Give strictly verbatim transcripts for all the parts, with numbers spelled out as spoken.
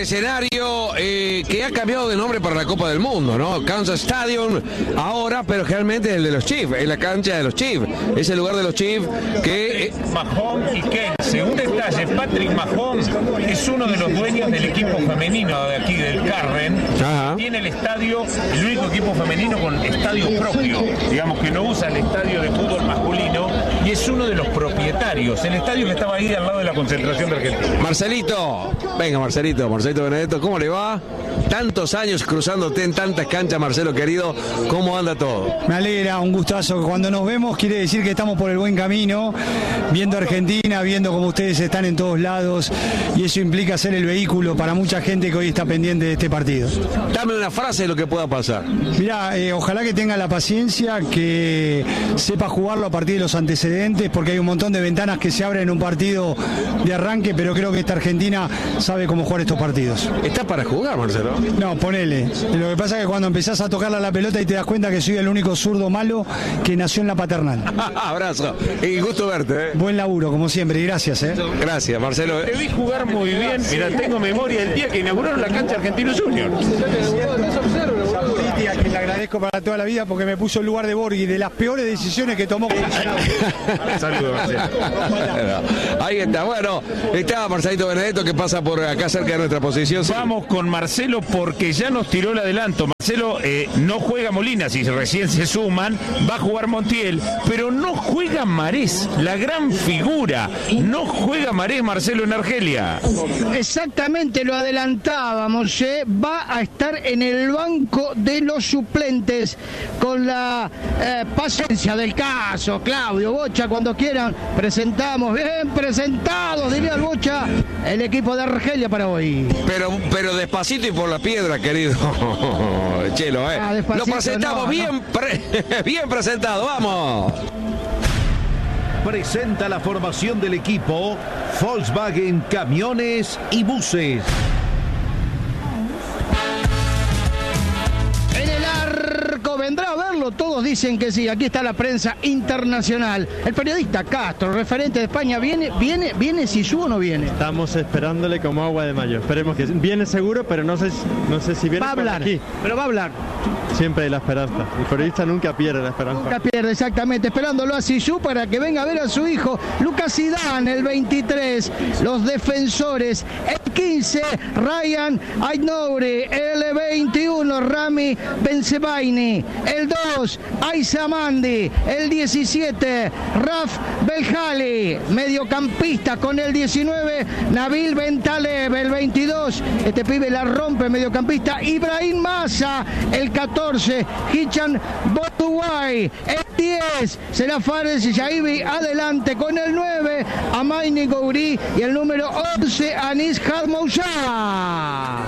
escenario eh, que ha cambiado de nombre para la Copa del Mundo, ¿no? Kansas Stadium ahora, pero realmente es el de los Chiefs, es la cancha de los Chiefs, es el lugar de los Chiefs que... Eh... Mahomes y Ken, según detalle, Patrick Mahomes es uno de los dueños del equipo femenino de aquí del Carren. Ajá. Tiene el estadio, el único equipo femenino con estadio propio, digamos que no usa el estadio de fútbol masculino, y es uno de los propietarios, el estadio que estaba ahí al lado de la concentración de Argentina. Marcelito, venga Marcelito, Marcelito Benedetto, ¿cómo le va? Tantos años cruzándote en tantas canchas, Marcelo querido, ¿cómo anda todo? Me alegra, un gustazo. Cuando nos vemos quiere decir que estamos por el buen camino, viendo Argentina, viendo cómo ustedes están en todos lados, y eso implica ser el vehículo para mucha gente que hoy está pendiente de este partido. Dame una frase de lo que pueda pasar. Mirá, eh, ojalá que tenga la paciencia, que sepa jugarlo a partir de los antecedentes, porque hay un montón de ventanas que se abren en un partido de arranque, pero creo que esta Argentina sabe cómo jugar estos partidos. ¿Está para jugar, Marcelo? No, ponele. Lo que pasa es que cuando empezás a tocarla la pelota y te das cuenta que soy el único zurdo malo que nació en la paternal. Abrazo. Y gusto verte. ¿eh? Buen laburo, como siempre, y gracias. ¿eh? Gracias, Marcelo. Te vi jugar muy bien. Mira, tengo memoria del día que inauguraron la cancha Argentino Junior. A quien le agradezco para toda la vida porque me puso en lugar de Borghi, de las peores decisiones que tomó. Saludos, Marcelo. Ahí está, bueno, está Marcelito Benedetto que pasa por acá cerca de nuestra posición. Vamos con Marcelo porque ya nos tiró el adelanto. Marcelo eh, no juega Molina, si recién se suman, va a jugar Montiel, pero no juega Marés, la gran figura. No juega Marés, Marcelo, en Argelia. Exactamente, lo adelantábamos, ¿eh? Va a estar en el banco de los suplentes con la eh, paciencia del caso. Claudio, Bocha, cuando quieran, presentamos, bien presentados, diría el Bocha, el equipo de Argelia para hoy. Pero, pero despacito y por la piedra, querido Chelo, ¿eh? Ah, lo presentamos no, bien, no. Pre bien presentado, vamos. Presenta la formación del equipo Volkswagen Camiones y Buses. ¿Vendrá a verlo? Todos dicen que sí. Aquí está la prensa internacional. El periodista Castro, referente de España, ¿viene, viene, viene Zizou o no viene? Estamos esperándole como agua de mayo. Esperemos que viene seguro, pero no sé, no sé si viene. Va a hablar, aquí. Pero va a hablar. Siempre hay la esperanza. El periodista nunca pierde la esperanza. Nunca pierde, exactamente. Esperándolo a Zizou para que venga a ver a su hijo. Lucas Zidane, el veintitrés. Los defensores. El quince, Ryan Aït-Nouri. El veintiuno, Rami Bensebaini. El dos, Aïssa Mandi. El diecisiete, Raf Belhali. Mediocampista con el diecinueve, Nabil Bentaleb. El veintidós, este pibe la rompe, mediocampista, Ibrahim Massa. El catorce, Hichan Botuay. El diez, será Fares Yaibi. Adelante con el nueve, Amaini Gouri. Y el número once, Anis Hadmoucha.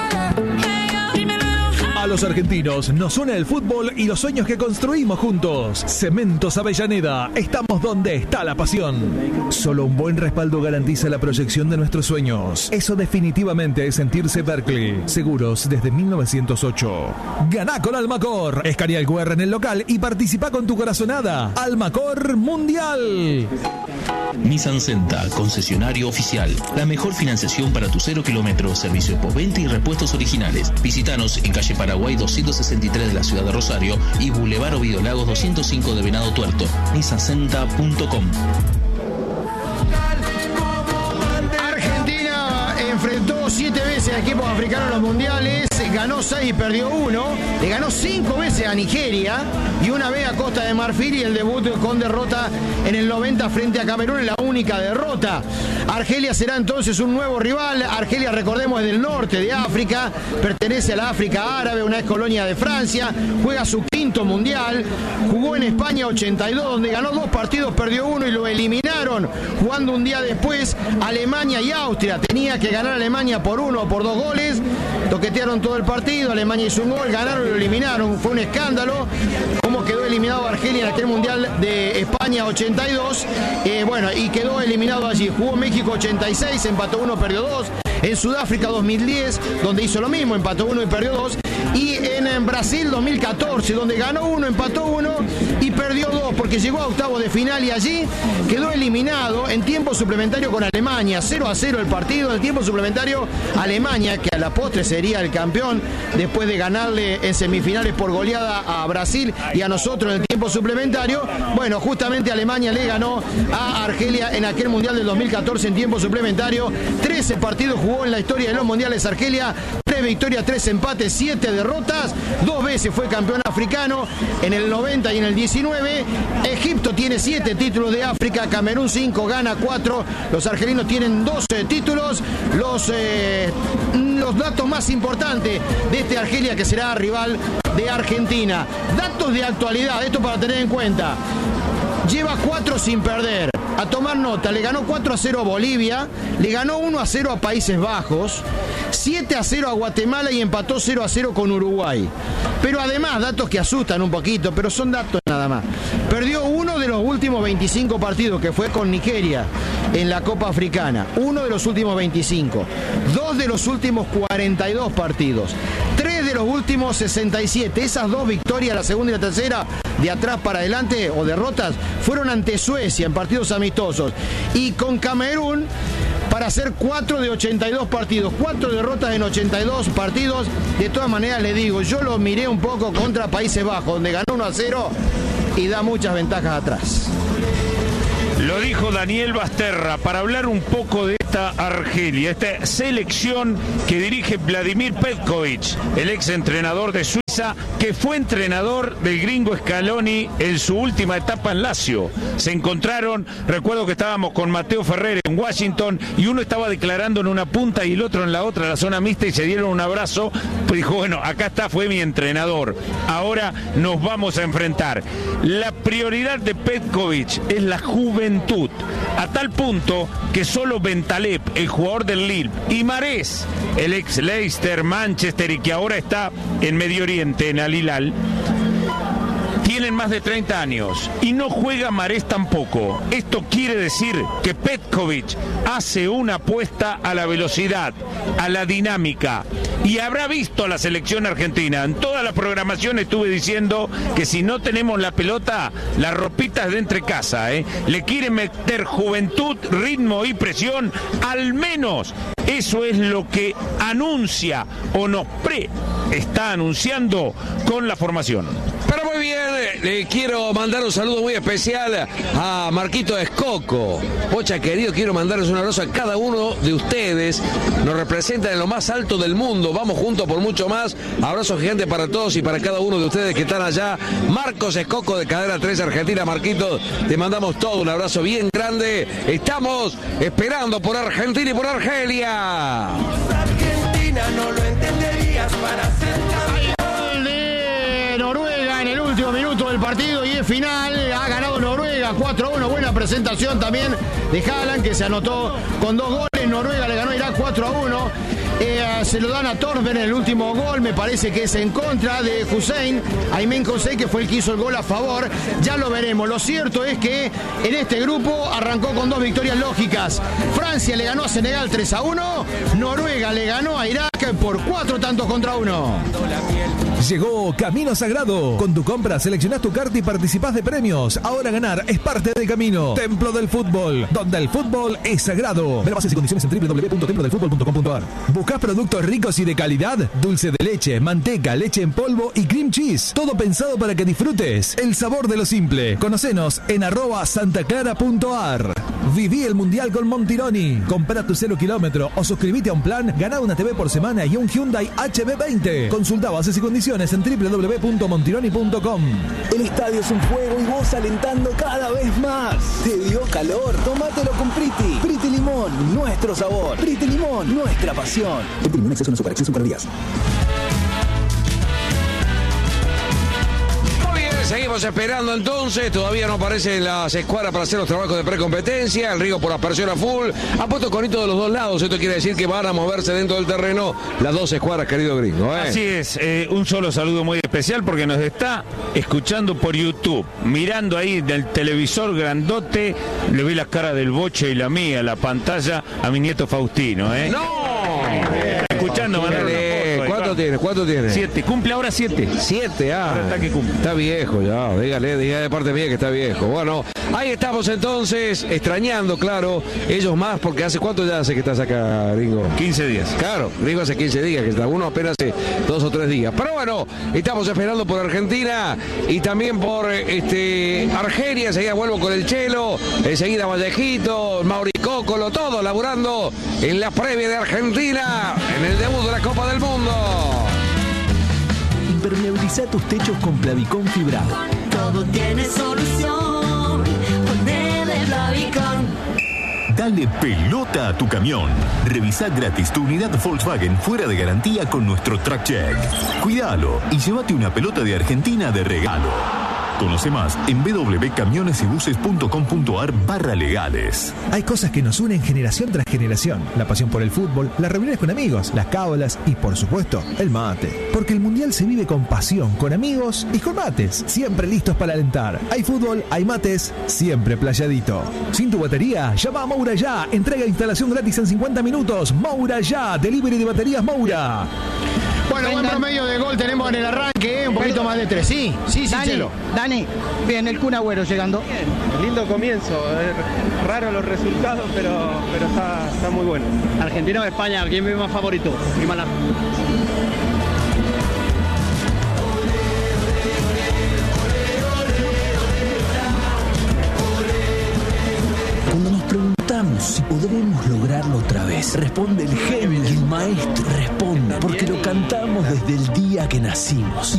A los argentinos nos une el fútbol y los sueños que construimos juntos. Cementos Avellaneda, estamos donde está la pasión. Solo un buen respaldo garantiza la proyección de nuestros sueños. Eso definitivamente es sentirse Berkeley. Seguros desde mil novecientos ocho. Ganá con Almacor. Escanea el cu erre en el local y participa con tu corazonada. Almacor Mundial. Nissan Senta, concesionario oficial. La mejor financiación para tu cero kilómetros, servicio postventa y repuestos originales. Visítanos en calle Paraguay doscientos sesenta y tres de la ciudad de Rosario y Boulevard Ovidio Lagos doscientos cinco de Venado Tuerto. nissan senta punto com. Argentina enfrentó siete veces a equipos africanos en los mundiales, ganó seis y perdió uno, le ganó cinco veces a Nigeria y una vez a Costa de Marfil, y el debut con derrota en el noventa frente a Camerún en la única derrota. Argelia será entonces un nuevo rival. Argelia, recordemos, es del norte de África, pertenece a la África árabe, una ex colonia de Francia, juega su quinto mundial, jugó en España ochenta y dos, donde ganó dos partidos, perdió uno y lo eliminaron, jugando un día después Alemania y Austria. Tenía que ganar Alemania por uno o por dos goles, toquetearon todo el partido, Alemania hizo un gol, ganaron y lo eliminaron. Fue un escándalo cómo quedó eliminado Argelia en aquel mundial de España ochenta y dos, eh, bueno, y quedó eliminado allí. Jugó México ochenta y seis, empató uno, perdió dos. En Sudáfrica dos mil diez, donde hizo lo mismo, empató uno y perdió dos. Y en, en Brasil dos mil catorce, donde ganó uno, empató uno y perdió dos, porque que llegó a octavos de final y allí quedó eliminado en tiempo suplementario con Alemania. cero a cero el partido. En el tiempo suplementario, Alemania, que a la postre sería el campeón después de ganarle en semifinales por goleada a Brasil y a nosotros en el tiempo suplementario. Bueno, justamente Alemania le ganó a Argelia en aquel Mundial del dos mil catorce en tiempo suplementario. trece partidos jugó en la historia de los mundiales Argelia. tres victorias, tres empates, siete derrotas. Dos veces fue campeón africano en el noventa y en el diecinueve. Egipto tiene siete títulos de África, Camerún cinco, Ghana cuatro. Los argelinos tienen doce títulos. Los, eh, los datos más importantes de este Argelia, que será rival de Argentina. Datos de actualidad, esto para tener en cuenta. Lleva cuatro sin perder. A tomar nota, le ganó cuatro a cero a Bolivia, le ganó uno a cero a Países Bajos, siete a cero a Guatemala y empató cero a cero con Uruguay. Pero además, datos que asustan un poquito, pero son datos nada más. Perdió uno de los últimos veinticinco partidos, que fue con Nigeria en la Copa Africana. Uno de los últimos veinticinco. Dos de los últimos cuarenta y dos partidos. Tres de los últimos sesenta y siete. Esas dos victorias, la segunda y la tercera, de atrás para adelante o derrotas, fueron ante Suecia en partidos amistosos. Y con Camerún, para hacer cuatro de ochenta y dos partidos, cuatro derrotas en ochenta y dos partidos. De todas maneras, le digo, yo lo miré un poco contra Países Bajos, donde ganó uno a cero y da muchas ventajas atrás. Lo dijo Daniel Basterra para hablar un poco de esta Argelia, esta selección que dirige Vladimir Petkovic, el ex entrenador de Suiza, que fue entrenador del gringo Scaloni en su última etapa en Lazio. Se encontraron, recuerdo que estábamos con Mateo Ferrer en Washington y uno estaba declarando en una punta y el otro en la otra, la zona mixta, y se dieron un abrazo. Pues dijo, bueno, acá está, fue mi entrenador. Ahora nos vamos a enfrentar. La prioridad de Petkovic es la juventud, a tal punto que solo Bentaleb, el jugador del Lille, y Mahrez, el ex Leicester, Manchester y que ahora está en Medio Oriente, en Al Hilal, tienen más de treinta años y no juega Mahrez tampoco. Esto quiere decir que Petkovic hace una apuesta a la velocidad, a la dinámica, y habrá visto a la selección argentina. En toda la programación estuve diciendo que si no tenemos la pelota, las ropitas de entre casa, ¿eh? Le quieren meter juventud, ritmo y presión, al menos eso es lo que anuncia o nos pre está anunciando con la formación. Pero muy bien, le quiero mandar un saludo muy especial a Marquito Escoco. Pocha querido, quiero mandarles un abrazo a cada uno de ustedes. Nos representan en lo más alto del mundo. Vamos juntos por mucho más. Abrazo gigante para todos y para cada uno de ustedes que están allá. Marcos Escoco de Cadena tres Argentina. Marquito, te mandamos todo un abrazo bien grande. Estamos esperando por Argentina y por Argelia. Argentina no lo entenderías para ser Gol de Noruega en el último minuto del partido y es final. Ha ganado Noruega cuatro a uno. Buena presentación también de Haaland, que se anotó con dos goles. Noruega le ganó a Irak cuatro a uno. Eh, se lo dan a Torben en el último gol, me parece que es en contra de Hussein, Aymen Hussein, que fue el que hizo el gol a favor. Ya lo veremos. Lo cierto es que en este grupo arrancó con dos victorias lógicas. Francia le ganó a Senegal tres a uno, Noruega le ganó a Irak por cuatro tantos contra uno. Llegó Camino Sagrado. Con tu compra seleccionás tu carta y participás de premios. Ahora ganar es parte del camino. Templo del Fútbol, donde el fútbol es sagrado. Ver bases y condiciones en doble u doble u doble u punto templo del fútbol punto com punto a r. ¿Buscás productos ricos y de calidad? Dulce de leche, manteca, leche en polvo y cream cheese. Todo pensado para que disfrutes el sabor de lo simple. Conocenos en arroba santaclara punto a r. Viví el Mundial con Montironi. Compra tu cero kilómetro o suscribite a un plan. Ganá una T V por semana y un Hyundai H B veinte. Consulta bases y condiciones en doble u doble u doble u punto montironi punto com. El estadio es un juego y vos alentando cada vez más. ¿Te dio calor? Tómatelo con Priti. Priti Limón, nuestro sabor. Priti Limón, nuestra pasión. Priti Limón, exceso en Super, Super Días. Seguimos esperando entonces, todavía no aparecen las escuadras para hacer los trabajos de precompetencia, el Río por aspersión a full, ha puesto conito de los dos lados, esto quiere decir que van a moverse dentro del terreno las dos escuadras, querido gringo. ¿eh? Así es, eh, un solo saludo muy especial porque nos está escuchando por YouTube, mirando ahí del televisor grandote, le vi las caras del Boche y la mía en la pantalla a mi nieto Faustino. ¿eh? ¡No! Está escuchando, ¿Cuánto tiene? tiene? ¿Cuánto tiene? Siete, cumple ahora siete. Siete, ah. Ahora está que cumple. Está viejo ya, dígale, dígale de parte mía que está viejo. Bueno, ahí estamos entonces, extrañando, claro, ellos más, porque hace cuánto ya hace que estás acá, Gringo. quince días. Claro, Gringo hace quince días que está, uno apenas hace dos o tres días. Pero bueno, estamos esperando por Argentina y también por este Argelia. Enseguida vuelvo con el Chelo, enseguida Vallejito, Mauri Cócolo, todos laburando en la previa de Argentina, en el debut de la Copa del Mundo. Impermeabiliza tus techos con Plavicón fibrado. Todo tiene solución. Ponele Plavicón. Dale pelota a tu camión. Revisa gratis tu unidad Volkswagen fuera de garantía con nuestro Track Check. Cuídalo y llévate una pelota de Argentina de regalo. Conoce más en w w w punto camiones y buses punto com punto a r barra legales. Hay cosas que nos unen generación tras generación. La pasión por el fútbol, las reuniones con amigos, las cábalas y, por supuesto, el mate. Porque el Mundial se vive con pasión, con amigos y con mates. Siempre listos para alentar. Hay fútbol, hay mates, siempre playadito. Sin tu batería, llama a Moura Ya. Entrega e instalación gratis en cincuenta minutos. Moura Ya. Delivery de baterías Moura. Bueno, buen promedio de gol tenemos en el arranque, ¿eh? Un poquito más de tres. Sí, sí, sí, Dani, Chelo. Dani, bien, el Kun Agüero llegando. Bien, lindo comienzo. Es raro los resultados, pero, pero está, está muy bueno. Argentina o España, ¿quién es más favorito? Primala. Cuando nos preguntamos si podremos lograrlo otra vez, responde el genio y el maestro. Responde porque lo cantamos desde el día que nacimos.